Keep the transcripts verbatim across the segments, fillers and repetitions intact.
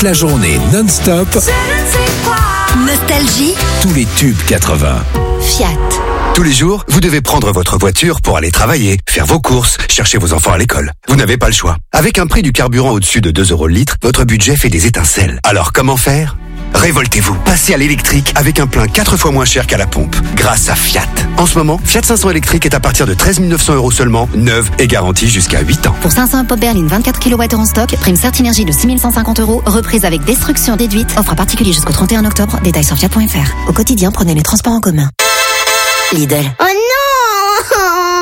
la journée non-stop. Nostalgie. Tous les tubes quatre-vingts. Fiat. Tous les jours, vous devez prendre votre voiture pour aller travailler, faire vos courses, chercher vos enfants à l'école. Vous n'avez pas le choix. Avec un prix du carburant au-dessus de deux euros le litre, votre budget fait des étincelles. Alors comment faire ? Révoltez-vous. Passez à l'électrique avec un plein quatre fois moins cher qu'à la pompe, grâce à Fiat. En ce moment, Fiat cinq cents électrique est à partir de treize mille neuf cents euros seulement, neuve et garantie jusqu'à huit ans. Pour cinq cents pop berline vingt-quatre kilowattheures en stock, prime Certinergie de six mille cent cinquante euros, reprise avec destruction déduite, offre à particulier jusqu'au trente et un octobre, détails sur fiat point f r. Au quotidien, prenez les transports en commun. Lidl. Oh non!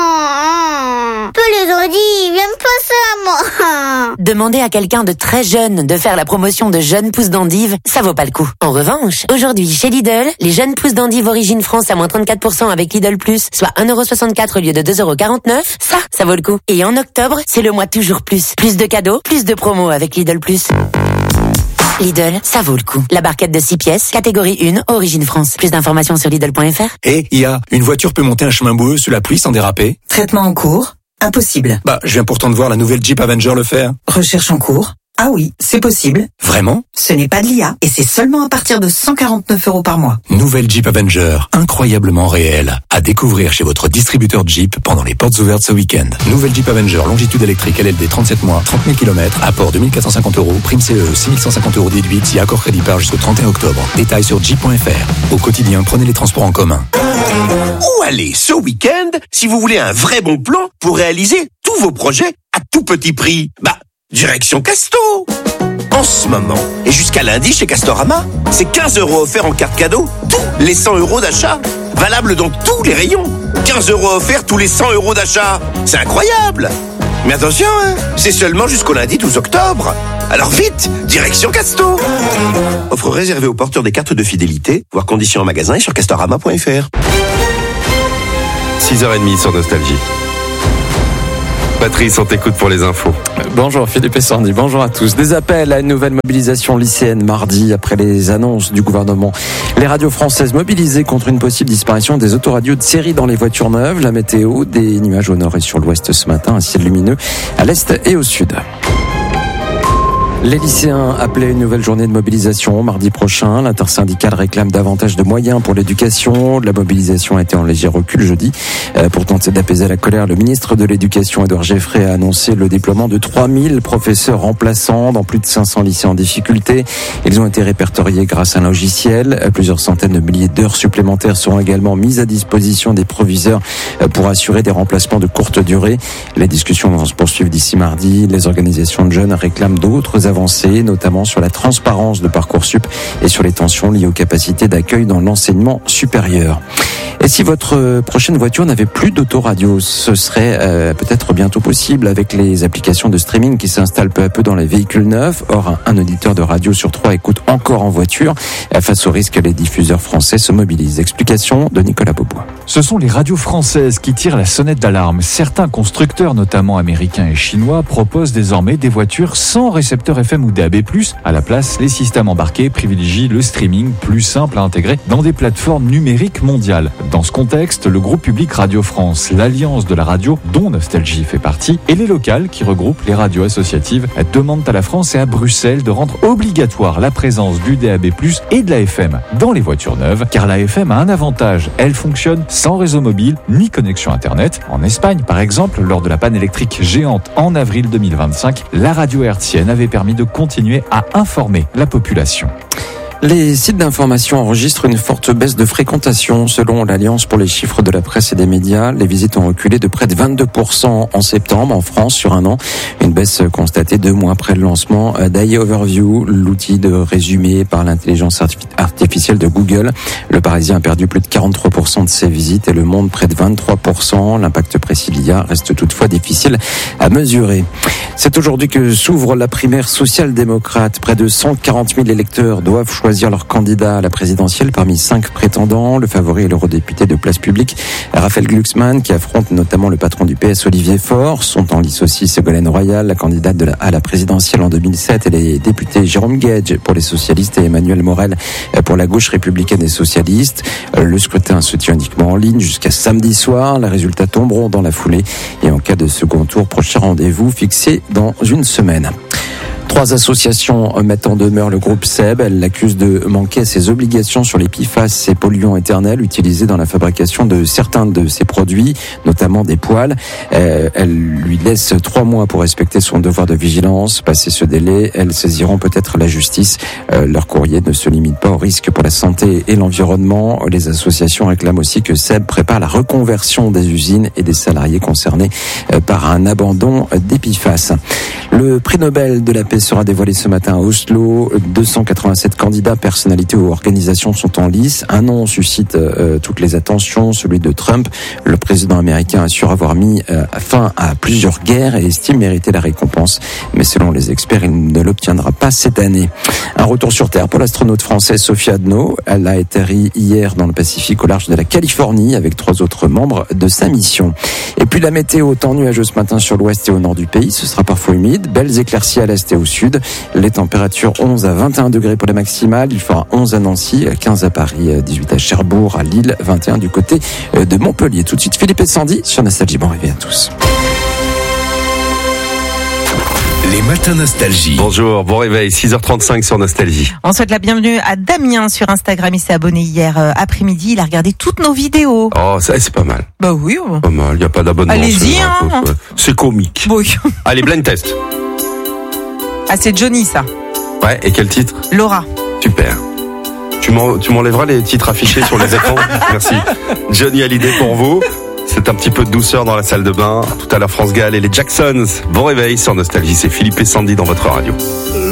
Peu les ont dit, j'aime pas ça, moi. Demander à quelqu'un de très jeune de faire la promotion de jeunes pousses d'endive, ça vaut pas le coup. En revanche, aujourd'hui, chez Lidl, les jeunes pousses d'endive origine France à moins trente-quatre pour cent avec Lidl Plus, soit un euro soixante-quatre au lieu de deux euros quarante-neuf, ça, ça vaut le coup. Et en octobre, c'est le mois toujours plus. Plus de cadeaux, plus de promos avec Lidl Plus. Lidl, ça vaut le coup. La barquette de six pièces, catégorie un, origine France. Plus d'informations sur Lidl point f r. Et I A, une voiture peut monter un chemin boueux sous la pluie sans déraper? Traitement en cours. Impossible. Bah, je viens pourtant de voir la nouvelle Jeep Avenger le faire. Recherche en cours. Ah oui, c'est possible. Vraiment? Ce n'est pas de l'I A et c'est seulement à partir de cent quarante-neuf euros par mois. Nouvelle Jeep Avenger, incroyablement réelle. À découvrir chez votre distributeur Jeep pendant les portes ouvertes ce week-end. Nouvelle Jeep Avenger, longitude électrique L L D trente-sept mois, trente mille kilomètres, apport deux mille quatre cent cinquante euros, prime C E, six mille cent cinquante euros déduite, si accord crédit par jusqu'au trente et un octobre. Détails sur jeep point f r. Au quotidien, prenez les transports en commun. Où aller ce week-end si vous voulez un vrai bon plan pour réaliser tous vos projets à tout petit prix? Bah, direction Casto. En ce moment, et jusqu'à lundi chez Castorama, c'est quinze euros offerts en carte cadeau, tous les cent euros d'achat. Valable dans tous les rayons. quinze euros offerts tous les cent euros d'achat. C'est incroyable. Mais attention, hein, c'est seulement jusqu'au lundi douze octobre. Alors vite, direction Casto. Offre réservée aux porteurs des cartes de fidélité, voir conditions en magasin et sur castorama point f r. six heures trente sur Nostalgie. Patrice, on t'écoute pour les infos. Bonjour Philippe et Sandy, bonjour à tous. Des appels à une nouvelle mobilisation lycéenne mardi après les annonces du gouvernement. Les radios françaises mobilisées contre une possible disparition des autoradios de série dans les voitures neuves. La météo, des nuages au nord et sur l'ouest ce matin, un ciel lumineux à l'est et au sud. Les lycéens appelaient une nouvelle journée de mobilisation mardi prochain. L'intersyndicale réclame davantage de moyens pour l'éducation. La mobilisation a été en léger recul jeudi. Pour tenter d'apaiser la colère, le ministre de l'Éducation, Édouard Geoffrey, a annoncé le déploiement de trois mille professeurs remplaçants dans plus de cinq cents lycées en difficulté. Ils ont été répertoriés grâce à un logiciel. Plusieurs centaines de milliers d'heures supplémentaires seront également mises à disposition des proviseurs pour assurer des remplacements de courte durée. Les discussions vont se poursuivre d'ici mardi. Les organisations de jeunes réclament d'autres avancées, notamment sur la transparence de Parcoursup et sur les tensions liées aux capacités d'accueil dans l'enseignement supérieur. Et si votre prochaine voiture n'avait plus d'autoradio, ce serait euh, peut-être bientôt possible avec les applications de streaming qui s'installent peu à peu dans les véhicules neufs. Or, un, un auditeur de radio sur trois écoute encore en voiture. Face au risque, les diffuseurs français se mobilisent. Explication de Nicolas Beaubois. Ce sont les radios françaises qui tirent la sonnette d'alarme. Certains constructeurs, notamment américains et chinois, proposent désormais des voitures sans récepteur F M ou D A B plus. À la place, les systèmes embarqués privilégient le streaming plus simple à intégrer dans des plateformes numériques mondiales. Dans ce contexte, le groupe public Radio France, l'alliance de la radio dont Nostalgie fait partie, et les locales qui regroupent les radios associatives demandent à la France et à Bruxelles de rendre obligatoire la présence du D A B plus et de la F M dans les voitures neuves, car la F M a un avantage, elle fonctionne sans réseau mobile ni connexion Internet. En Espagne, par exemple, lors de la panne électrique géante en avril deux mille vingt-cinq, la radio hertzienne avait permis de continuer à informer la population. Les sites d'information enregistrent une forte baisse de fréquentation. Selon l'Alliance pour les chiffres de la presse et des médias, les visites ont reculé de près de vingt-deux pour cent en septembre en France sur un an. Une baisse constatée deux mois après le lancement d'A I Overview, l'outil de résumé par l'intelligence artificielle de Google. Le Parisien a perdu plus de quarante-trois pour cent de ses visites et Le Monde près de vingt-trois pour cent. L'impact précis de l'I A reste toutefois difficile à mesurer. C'est aujourd'hui que s'ouvre la primaire social-démocrate. Près de cent quarante mille électeurs doivent choisir leur candidat à la présidentielle parmi cinq prétendants. Le favori est l'eurodéputé de Place Publique, Raphaël Glucksmann, qui affronte notamment le patron du P S, Olivier Faure. Sont en lice aussi Ségolène Royal, la candidate de la, à la présidentielle en deux mille sept, et les députés Jérôme Guedj pour les socialistes et Emmanuel Morel pour la gauche républicaine et socialiste. Le scrutin se tient uniquement en ligne jusqu'à samedi soir. Les résultats tomberont dans la foulée et en cas de second tour, prochain rendez-vous fixé dans une semaine. Trois associations mettent en demeure le groupe SEB. Elles l'accusent de manquer à ses obligations sur les P F A S, ces polluants éternels utilisés dans la fabrication de certains de ses produits, notamment des poêles. Euh, elles lui laissent trois mois pour respecter son devoir de vigilance. Passé ce délai, elles saisiront peut-être la justice. Euh, leur courrier ne se limite pas au risque pour la santé et l'environnement. Les associations réclament aussi que SEB prépare la reconversion des usines et des salariés concernés euh, par un abandon des P F A S. Le prix Nobel de la paix sera dévoilé ce matin à Oslo. deux cent quatre-vingt-sept candidats, personnalités ou organisations sont en lice. Un nom suscite euh, toutes les attentions, celui de Trump. Le président américain assure avoir mis euh, fin à plusieurs guerres et estime mériter la récompense. Mais selon les experts, il ne l'obtiendra pas cette année. Un retour sur Terre pour l'astronaute française Sophie Adno. Elle a atterri hier dans le Pacifique au large de la Californie avec trois autres membres de sa mission. Et puis la météo, temps nuageux ce matin sur l'ouest et au nord du pays. Ce sera parfois humide. Belles éclaircies à l'est et au sud. Les températures onze à vingt et un degrés pour la maximale. Il fera onze à Nancy, quinze à Paris, dix-huit à Cherbourg, à Lille, vingt et un du côté de Montpellier. Tout de suite, Philippe et Sandy sur Nostalgie. Bon réveil à tous. Les matins Nostalgie. Bonjour, bon réveil, six heures trente-cinq sur Nostalgie. On souhaite la bienvenue à Damien sur Instagram. Il s'est abonné hier euh, après-midi. Il a regardé toutes nos vidéos. Oh, ça, c'est pas mal. Bah oui. Oh. Pas mal, il n'y a pas d'abonnement. Allez-y, hein. Ouais. C'est comique. Oui. Allez, blind test. Ah, c'est Johnny, ça. Ouais, et quel titre? Laura. Super. Tu, m'en, tu m'enlèveras les titres affichés sur les écrans? Merci. Johnny Hallyday pour vous. C'est un petit peu de douceur dans la salle de bain. Tout à l'heure, France Gall et les Jacksons. Bon réveil sur Nostalgie. C'est Philippe et Sandy dans votre radio.